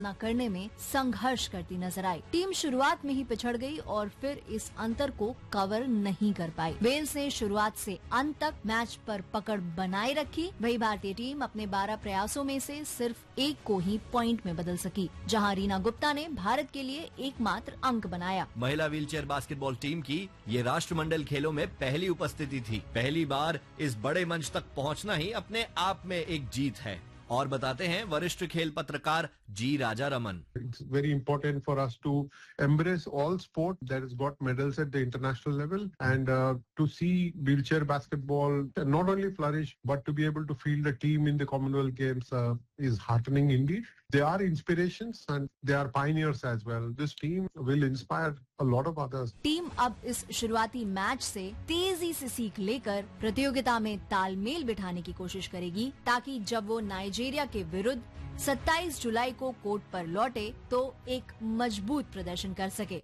न करने में संघर्ष करती नजर आई। टीम शुरुआत में ही पिछड़ गई और फिर इस अंतर को कवर नहीं कर पाई। वेल्स ने शुरुआत से अंत तक मैच पर पकड़ बनाए रखी। वही भारतीय टीम अपने 12 प्रयासों में से सिर्फ एक को ही पॉइंट में बदल सकी, जहां रीना गुप्ता ने भारत के लिए एकमात्र अंक बनाया। महिला व्हीलचेयर बास्केटबॉल टीम की ये राष्ट्रमंडल खेलों में पहली उपस्थिति थी। पहली बार इस बड़े मंच तक पहुंचना ही अपने आप में एक जीत है। और बताते हैं वरिष्ठ खेल पत्रकार जी राजा Raman. It's very important for us to embrace all sport that has got medals at the international level and to see wheelchair basketball not only flourish but to be able to field a team in the Commonwealth Games is heartening indeed. They are inspirations and they are pioneers as well. This team will inspire a lot of others. Team अब इस शुरुआती match से तेजी से सीख लेकर प्रतियोगिता में तालमेल बिठाने की कोशिश करेगी, ताकि जब वो नाइजीरिया के विरुद्ध 27 जुलाई को कोर्ट पर लौटे तो एक मजबूत प्रदर्शन कर सके।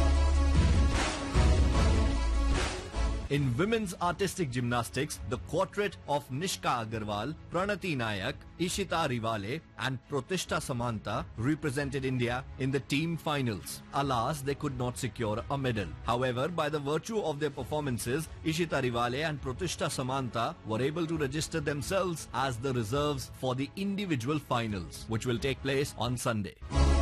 In women's artistic gymnastics, the quartet of Nishka Agarwal, Pranati Nayak, Ishita Rivale and Protishta Samanta represented India in the team finals. Alas, they could not secure a medal. However, by the virtue of their performances, Ishita Rivale and Protishta Samanta were able to register themselves as the reserves for the individual finals, which will take place on Sunday.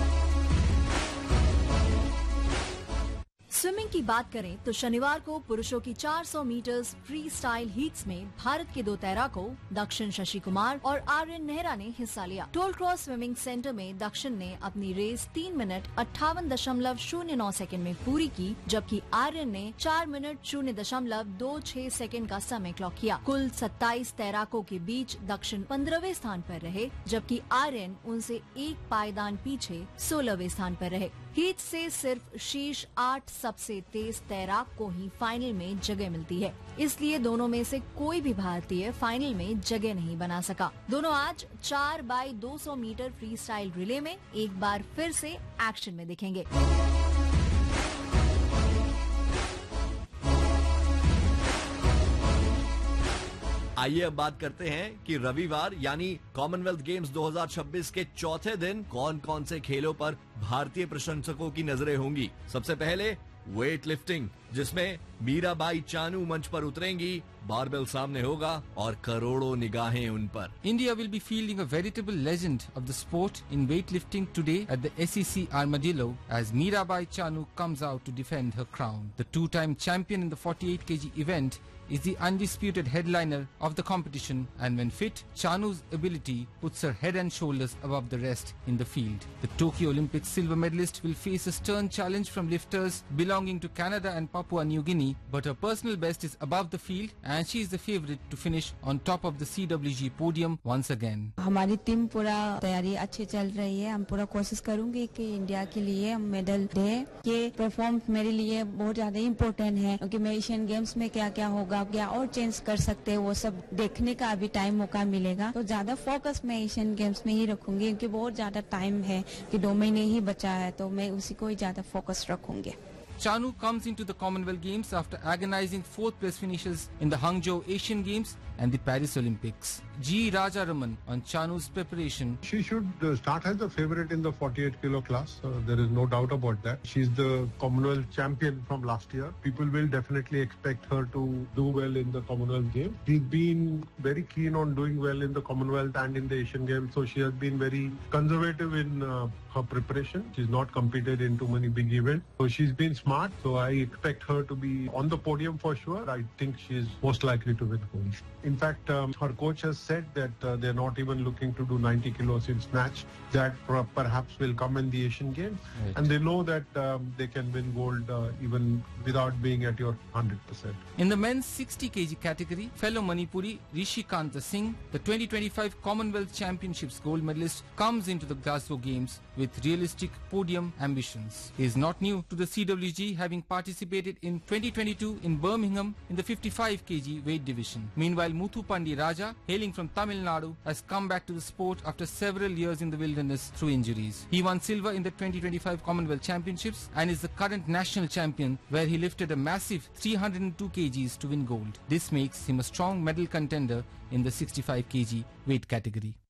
Swimming की बात करें तो शनिवार को पुरुषों की 400 metres free style heats में भारत के 2 तैराकों दक्षिण शशि कुमार और आर्यन नेहरा ने हिस्सा लिया। टोल क्रॉस स्विमिंग सेंटर में दक्षिण ने अपनी रेस 3 मिनट 58.09 सेकंड में पूरी की, जबकि आर्यन ने 4 मिनट 0.26 सेकंड का समय क्लॉक किया। कुल 27 तैराकों के बीच दक्षिण 15वें स्थान पर रहे, जबकि आर्यन उनसे एक पायदान पीछे 16वें स्थान पर रहे। हीट से सिर्फ शीर्ष 8 सबसे तेज तैराक को ही फाइनल में जगह मिलती है, इसलिए दोनों में से कोई भी भारतीय फाइनल में जगह नहीं बना सका। दोनों आज 4x200 metre free style relay में एक बार फिर से एक्शन में दिखेंगे। आइए अब बात करते हैं कि रविवार यानी कॉमनवेल्थ गेम्स 2026 के चौथे दिन कौन कौन से खेलों पर भारतीय प्रशंसकों की नजरें होंगी। सबसे पहले वेट लिफ्टिंग, जिसमें मीराबाई चानू मंच पर उतरेंगी, बारबेल सामने होगा और करोड़ों निगाहें उन पर। India will be fielding a veritable legend of the sport in weightlifting today at the SEC Armadillo as Mirabai Chanu comes out to defend her crown. The two-time champion in the 48 kg event is the undisputed headliner of the competition, and when fit, Chanu's ability puts her head and shoulders above the rest in the field. The Tokyo Olympics silver medalist will face a stern challenge from lifters belonging to Canada and Papua New Guinea, but her personal best is above the field and she is the favorite to finish on top of the CWG podium once again. हमारी team पूरा तैयारी अच्छी चल रही है। हम पूरा कोशिश करूंगी कि इंडिया के लिए हम मेडल दें। ये परफॉर्मेंस मेरे लिए बहुत ज्यादा इम्पोर्टेंट है, क्योंकि मैं एशियन गेम्स में क्या क्या होगा, क्या और चेंज कर सकते हैं, वो सब देखने का अभी टाइम मौका मिलेगा। तो ज्यादा फोकस मैं एशियन गेम्स में ही रखूंगी, क्योंकि बहुत ज्यादा टाइम है कि 2 महीने ही बचा है, तो मैं उसी को ही ज्यादा फोकस रखूंगी। Chanu comes into the Commonwealth Games after agonizing 4th place finishes in the Hangzhou Asian Games and the Paris Olympics. G. Raja Raman on Chanu's preparation. She should start as the favorite in the 48 kilo class. There is no doubt about that. She's the Commonwealth champion from last year. People will definitely expect her to do well in the Commonwealth Games. She's been very keen on doing well in the Commonwealth and in the Asian Games, so she has been very conservative in her preparation. She's not competed in too many big events, so she's been smart. So I expect her to be on the podium for sure. I think she's most likely to win gold. In fact, her coach has said that they're not even looking to do 90 kilos in snatch. That perhaps will come in the Asian Games. Right. And they know that they can win gold even without being at your 100%. In the men's 60 kg category, fellow Manipuri Rishi Kanta Singh, the 2025 Commonwealth Championships gold medalist, comes into the Glasgow Games with realistic podium ambitions. He is not new to the CWG, having participated in 2022 in Birmingham in the 55 kg weight division. Meanwhile, Muthu Pandi Raja, hailing from Tamil Nadu, has come back to the sport after several years in the wilderness through injuries. He won silver in the 2025 Commonwealth Championships and is the current national champion, where he lifted a massive 302 kgs to win gold. This makes him a strong medal contender in the 65 kg weight category.